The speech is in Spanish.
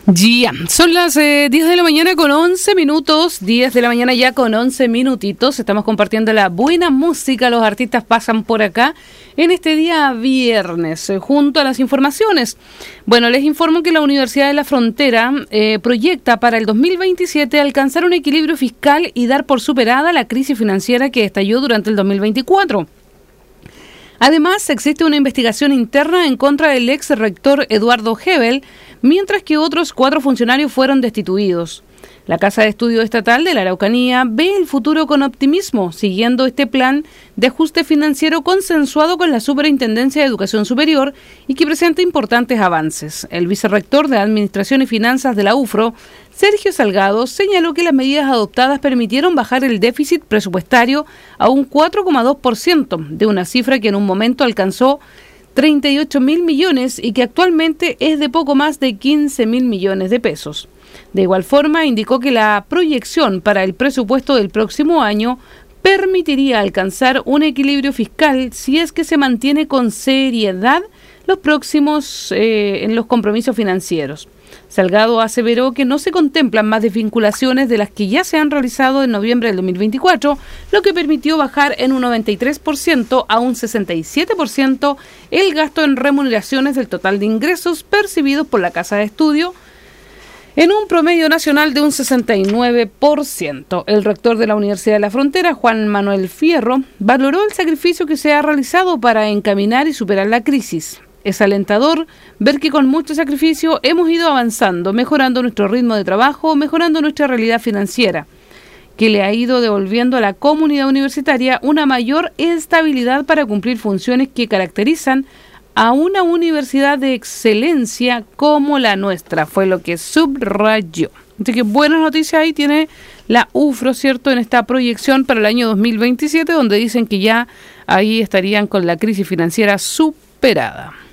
Ya, son las 10 de la mañana con 11 minutos, 10 de la mañana ya con 11 minutitos, estamos compartiendo la buena música, los artistas pasan por acá en este día viernes, junto a las informaciones. Bueno, les informo que la Universidad de la Frontera proyecta para el 2027 alcanzar un equilibrio fiscal y dar por superada la crisis financiera que estalló durante el 2024. Además, existe una investigación interna en contra del ex rector Eduardo Hebel, mientras que otros 4 funcionarios fueron destituidos. La Casa de Estudio Estatal de la Araucanía ve el futuro con optimismo, siguiendo este plan de ajuste financiero consensuado con la Superintendencia de Educación Superior y que presenta importantes avances. El vicerrector de Administración y Finanzas de la UFRO, Sergio Salgado, señaló que las medidas adoptadas permitieron bajar el déficit presupuestario a un 4,2%, de una cifra que en un momento alcanzó 38.000 millones y que actualmente es de poco más de 15.000 millones de pesos. De igual forma, indicó que la proyección para el presupuesto del próximo año permitiría alcanzar un equilibrio fiscal si es que se mantiene con seriedad los próximos en los compromisos financieros. Salgado aseveró que no se contemplan más desvinculaciones de las que ya se han realizado en noviembre del 2024, lo que permitió bajar en un 93% a un 67% el gasto en remuneraciones del total de ingresos percibidos por la Casa de Estudio, en un promedio nacional de un 69%. El rector de la Universidad de la Frontera, Juan Manuel Fierro, valoró el sacrificio que se ha realizado para encaminar y superar la crisis. Es alentador ver que con mucho sacrificio hemos ido avanzando, mejorando nuestro ritmo de trabajo, mejorando nuestra realidad financiera, que le ha ido devolviendo a la comunidad universitaria una mayor estabilidad para cumplir funciones que caracterizan a una universidad de excelencia como la nuestra, fue lo que subrayó. Así que buenas noticias ahí tiene la UFRO, ¿cierto?, en esta proyección para el año 2027, donde dicen que ya ahí estarían con la crisis financiera superada.